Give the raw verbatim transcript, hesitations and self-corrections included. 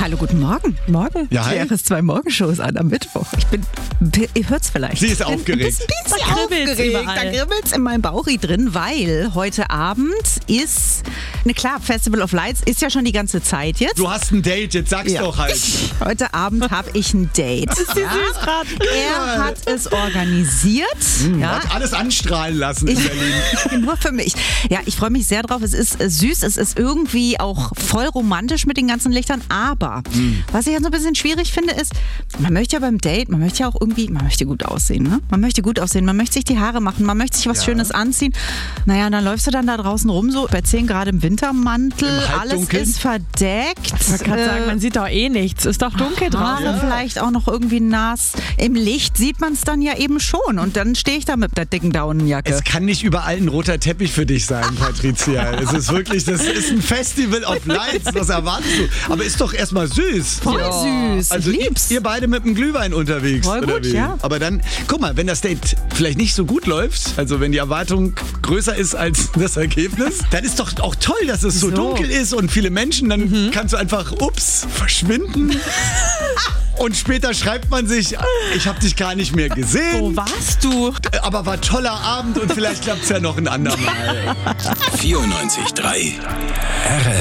Hallo, guten Morgen. Morgen. Ja, hi. R S zwei Morgenshows an am Mittwoch. Ich bin, ihr hört's vielleicht. Sie ist Ich bin aufgeregt. Ein bisschen, bisschen Da kribbelt's aufgeregt. überall. Da kribbelt's in meinem Bauchi drin, weil heute Abend ist, ne klar, Festival of Lights ist ja schon die ganze Zeit jetzt. Du hast ein Date, jetzt sag's Ja. doch halt. Heute Abend habe ich ein Date. Das ist die süß grad. Er hat es organisiert. Ja, Hat alles anstrahlen lassen in Berlin. nur für mich. Ja, ich freue mich sehr drauf. Es ist äh, süß, es ist irgendwie auch voll romantisch mit den ganzen Lichtern. Aber was ich ja so ein bisschen schwierig finde, ist, man möchte ja beim Date, man möchte ja auch irgendwie, man möchte gut aussehen. Ne? Man möchte gut aussehen, man möchte sich die Haare machen, man möchte sich was Ja. Schönes anziehen. Naja, und dann läufst du dann da draußen rum, so bei zehn Grad im Wintermantel. Im Alles Halbdunkeln. ist verdeckt. Ich wollte gerade sagen, man sieht doch eh nichts. Ist doch dunkel Haare draußen. vielleicht auch noch irgendwie nass. Im Licht sieht man es dann ja eben schon. Und dann stehe ich da mit der dicken Daunenjacke. Es kann nicht überall ein roter Teppich für dich sein, Patricia. Es ist wirklich, das ist ein Festival of Lights. Was erwartest du? Aber ist doch erstmal süß. Voll süß. Also ich lieb's. ihr beide mit dem Glühwein unterwegs. Voll oder gut, wie? ja. Aber dann, guck mal, wenn das Date vielleicht nicht so gut läuft, also wenn die Erwartung größer ist als das Ergebnis, dann ist doch auch toll, dass es so, So. dunkel ist und viele Menschen, dann kannst du einfach, ups, verschwinden. Und später schreibt man sich, ich habe dich gar nicht mehr gesehen, Wo warst du? aber war toller Abend und vielleicht klappt es ja noch ein andermal. vierundneunzig Komma drei R